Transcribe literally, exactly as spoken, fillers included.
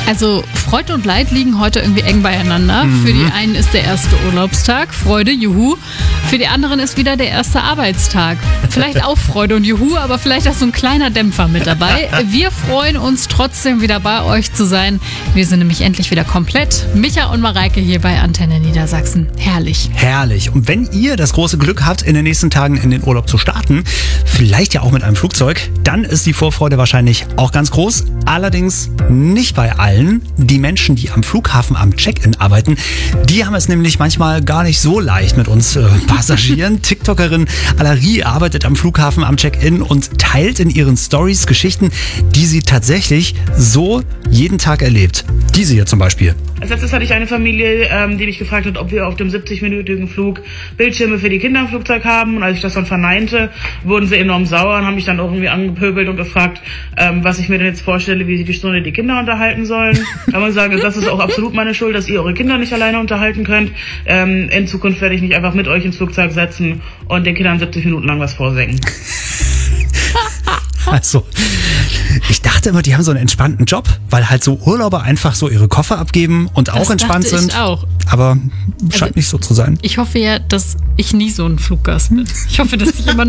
Also Freude und Leid liegen heute irgendwie eng beieinander. Mhm. Für die einen ist der erste Urlaubstag, Freude, juhu. Für die anderen ist wieder der erste Arbeitstag. Vielleicht auch Freude und juhu, aber vielleicht auch so ein kleiner Dämpfer mit dabei. Wir freuen uns trotzdem wieder bei euch zu sein. Wir sind nämlich endlich wieder komplett. Micha und Mareike hier bei Antenne Niedersachsen. Herrlich. Herrlich. Und wenn ihr das große Glück habt, in den nächsten Tagen in den Urlaub zu starten, vielleicht ja auch mit einem Flugzeug, dann ist die Vorfreude wahrscheinlich auch ganz groß. Allerdings nicht bei allen. Die Menschen, die am Flughafen am Check-in arbeiten, die haben es nämlich manchmal gar nicht so leicht mit uns äh, Passagieren. TikTokerin Alarie arbeitet am Flughafen am Check-in und teilt in ihren Stories Geschichten, die sie tatsächlich so jeden Tag erlebt. Diese hier zum Beispiel. Als letztes hatte ich eine Familie, ähm, die mich gefragt hat, ob wir auf dem siebzig-minütigen Flug Bildschirme für die Kinder im Flugzeug haben. Und als ich das dann verneinte, wurden sie enorm sauer und haben mich dann auch irgendwie angepöbelt und gefragt, ähm, was ich mir denn jetzt vorstelle, wie sie die Stunde die Kinder unterhalten sollen. Da muss ich sagen, das ist auch absolut meine Schuld, dass ihr eure Kinder nicht alleine unterhalten könnt. Ähm, in Zukunft werde ich mich einfach mit euch ins Flugzeug setzen und den Kindern siebzig Minuten lang was vorsingen. Also, ich dachte immer, die haben so einen entspannten Job, weil halt so Urlauber einfach so ihre Koffer abgeben und auch das entspannt dachte sind. Ich auch. Aber scheint also, nicht so zu sein. Ich hoffe ja, dass ich nie so ein Fluggast bin. Ich hoffe, dass ich immer